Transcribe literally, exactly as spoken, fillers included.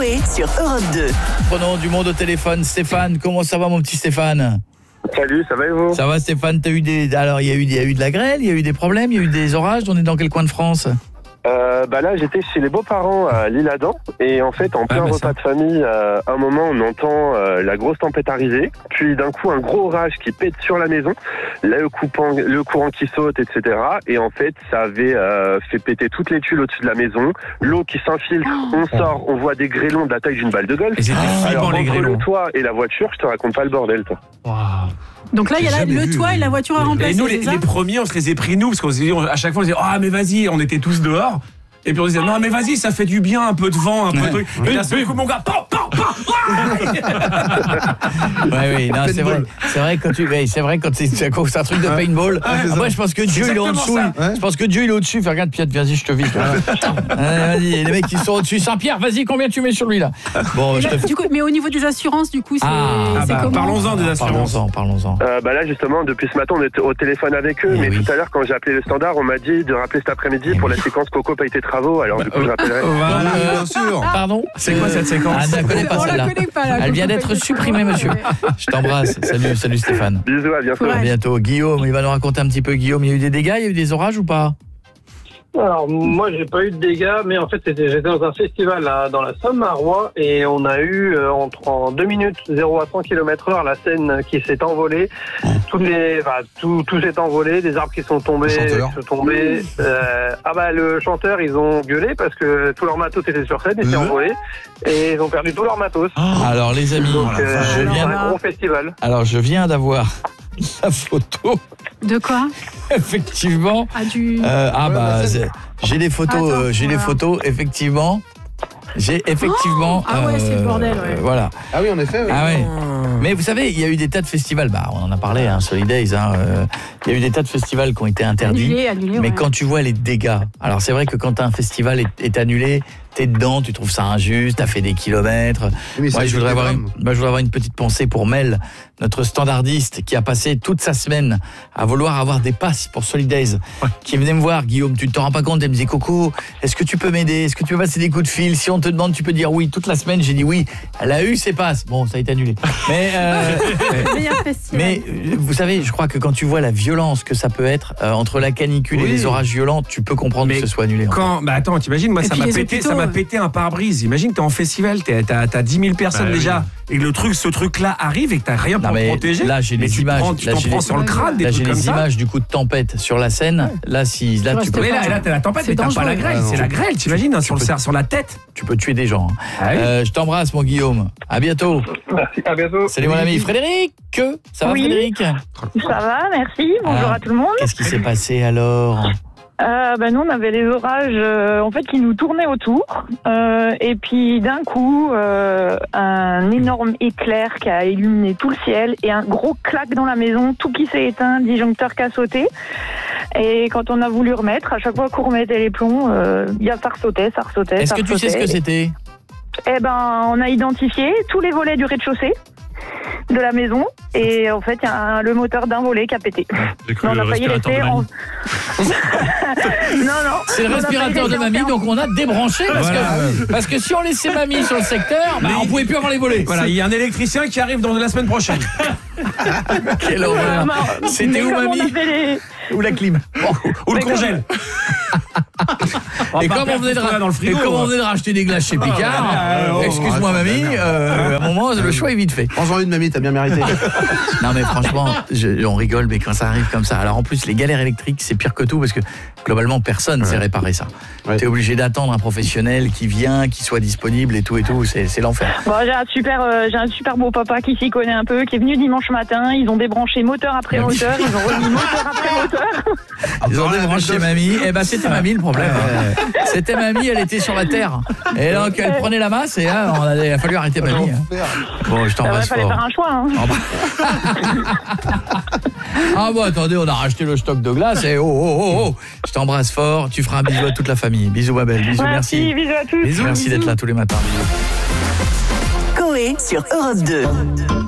Coé sur Europe deux. Prenons du monde au téléphone. Stéphane, comment ça va mon petit Stéphane ? Salut, ça va et vous ? Ça va Stéphane, t'as eu des... Alors il y a eu, il y a eu de la grêle, il y a eu des problèmes, il y a eu des orages, on est dans quel coin de France ? euh, Bah là, j'étais chez les beaux-parents à l'Isle-Adam et en fait, en plein bah repas ça. de famille, euh, à un moment, on entend euh, la grosse tempête arriver, puis d'un coup, un gros orage qui pète sur la maison, là, le, coupant, le courant qui saute, et cetera. Et en fait, ça avait euh, fait péter toutes les tuiles au-dessus de la maison, l'eau qui s'infiltre, on sort, on voit des grêlons de la taille d'une balle de golf. Et c'était Alors, flippant les entre grêlons. le toit et la voiture, je te raconte pas le bordel, toi. Wow. Donc là, il y a J'ai la- jamais le vu, toit oui. et la voiture à Mais remplacer. nous, les, c'est ça les premiers, on se les est pris nous, parce qu'on se disait, on- à chaque fois, on se disait, ah, mais vas-y, on était tous dehors. Et puis on se disait, non, mais vas-y, ça fait du bien, un peu de vent, un peu de truc. Et là, c'est coup, mon gars, pam, pam, pam. Ouais, oui, non, c'est vrai. C'est vrai quand tu, ouais, c'est vrai quand c'est, c'est un truc de paintball. Après, je pense que Dieu il est en dessous. exactement ça. Je pense que Dieu il est au-dessus. Fais, regarde, Pierre, vas-y, je te vise. Euh, vas-y, les mecs qui sont au-dessus. Saint-Pierre, vas-y, combien tu mets sur lui là ? Bon, Et je là, te. du coup, mais au niveau des assurances, du coup, c'est Ah, c'est bah, comment parlons-en des assurances. Parlons-en, parlons-en. Euh, bah là justement depuis ce matin on était au téléphone avec eux, Eh mais oui. tout à l'heure quand j'ai appelé le standard on m'a dit de rappeler cet après-midi Eh pour oui. la séquence Coco paye tes travaux, alors du coup je rappellerai. Voilà. Euh, Bien sûr. Pardon ? C'est quoi cette séquence ? Ah, je la connais pas On la celle-là. connaît pas, là. Elle vient Coco d'être paye tes supprimée, travaux, monsieur. ouais. Je t'embrasse. Salut, salut Stéphane. Bisous, à bientôt. Ouais. À bientôt. Guillaume, il va nous raconter un petit peu. Guillaume, il y a eu des dégâts, il y a eu des orages ou pas ? Alors moi j'ai pas eu de dégâts, mais en fait c'était, j'étais dans un festival là, dans la Somme à Rouen et on a eu euh, entre en deux minutes zéro à cent kilomètres heure la scène qui s'est envolée, toutes les, enfin, tout, tout s'est envolé, des arbres qui sont tombés, Le chanteur. qui sont tombés. Euh, ah bah le chanteur ils ont gueulé parce que tout leur matos était sur scène et s'est Euh. envolé et ils ont perdu tout leur matos. Alors les amis, Donc la euh, je viens. un gros festival. Alors je viens d'avoir la photo. De quoi Effectivement. Ah, du... Euh, ah Ouais, bah bah, c'est- c'est- j'ai les photos, Attends, euh, j'ai les voilà. photos. Effectivement, j'ai effectivement. Oh ah ouais, c'est le bordel, ouais. Voilà. Ah oui, en effet. Ah ouais. Mais vous savez, il y a eu des tas de festivals. Bah, on en a parlé, hein, Solidays. Hein, euh, il y a eu des tas de festivals qui ont été interdits. Annulé, annulé, Mais ouais. quand tu vois les dégâts, alors c'est vrai que quand un festival est, est annulé, t'es dedans, tu trouves ça injuste, t'as fait des kilomètres. Mais ça Moi, a je été voudrais, des avoir une, drames. moi, je voudrais avoir une petite pensée pour Mel, notre standardiste, qui a passé toute sa semaine à vouloir avoir des passes pour Solidays, qui venait me voir, Guillaume, tu ne te rends pas compte, elle me disait, Coco, est-ce que tu peux m'aider ? Est-ce que tu peux passer des coups de fil ? Si on te demande, tu peux dire oui. Toute la semaine, j'ai dit oui. Elle a eu ses passes. Bon, ça a été annulé. Mais... euh, Meilleur festival. mais euh, vous savez, je crois que quand tu vois la violence que ça peut être euh, entre la canicule Oui. et les orages violents, tu peux comprendre Mais que ce soit annulé. en fait. Quand, bah attends, t'imagines, moi Et ça puis m'a les pété, hôpitaux, ça m'a euh. pété un pare-brise. Imagine t'es en festival, t'es- t'as t'as dix mille personnes Bah oui. déjà, et le truc, ce truc-là arrive et que t'as rien Non, pour te mais protéger. là, j'ai mais les tu te images. prends- tu Là, t'en j'ai prends les- sur le crâne, des Là, j'ai trucs comme les ça. images du coup de tempête sur la scène. Là, si là, tu reste peux, Mais pas. là, là t'as la tempête, C'est mais t'as pas dangereux. la grêle, Ouais, c'est non. la grêle, t'imagines, hein, sur, le, peux- cer- sur la tête. tu peux tuer des gens. hein. Ah oui. Euh, je t'embrasse, mon Guillaume. À bientôt. Merci, à bientôt. Salut, mon ami. Frédéric, que ça va, Oui. Frédéric ? Ça va, merci. Bonjour Alors, à tout le monde. Qu'est-ce qui s'est passé alors ? Euh, ben nous, on avait les orages euh, en fait qui nous tournaient autour. Euh, et puis d'un coup, euh, un énorme éclair qui a illuminé tout le ciel et un gros claque dans la maison, tout qui s'est éteint, disjoncteur qui a sauté. Et quand on a voulu remettre, à chaque fois qu'on remettait les plombs, euh, y a, ça ressautait, ça ressautait. Est-ce ça que tu sais ce que ressautait. c'était ? Eh ben, on a identifié tous les volets du rez-de-chaussée de la maison et en fait, il y a un- le moteur d'un volet qui a pété. J'ai cru Non, on le a failli respirateur laisser de en... mamie. non, non. C'est le On a failli respirateur de laisser mamie, en donc on a débranché parce, Voilà. que, parce que si on laissait mamie sur le secteur, bah, on pouvait plus avoir les volets. Voilà, il y a un électricien qui arrive dans la semaine prochaine. Quelle horreur. Non, C'était mais où, comme on mamie ? avait les- Ou la clim. Ou le Mais comme- congèle. Et comme, on venait de ra- dans le frigo, et comme on hein. venait de racheter des glaces chez Picard, ouais, ouais, excuse-moi ouais, mamie, ouais, euh, à un moment le choix est vite fait. Prends-en une, mamie, t'as bien mérité. Non mais franchement, je- on rigole, mais quand ça arrive comme ça, alors en plus les galères électriques c'est pire que tout parce que globalement personne ne sait réparer ça. Ouais. T'es obligé d'attendre un professionnel qui vient, qui soit disponible et tout et tout, c'est c'est l'enfer. Bon, j'ai un super, euh, j'ai un super beau papa qui s'y connaît un peu, qui est venu dimanche matin. Ils ont débranché moteur après Mamie. moteur, ils ont remis moteur après moteur. Ils ont Encore la débranché même chose. mamie, et ben c'était mamie le problème. C'était mamie, elle était sur la terre. Et donc elle prenait la masse et là on a, il a fallu arrêter mamie. Bon, je Il t'embrasse fallait fort. faire un choix. Hein. Ah bah. Ah bon, attendez, on a racheté le stock de glace et oh oh oh oh. Je t'embrasse fort, tu feras un bisou à toute la famille. Bisous ma belle, bisous, merci. Merci, bisous à tous. Bisous, merci d'être là tous les matins. Coé sur Europe deux.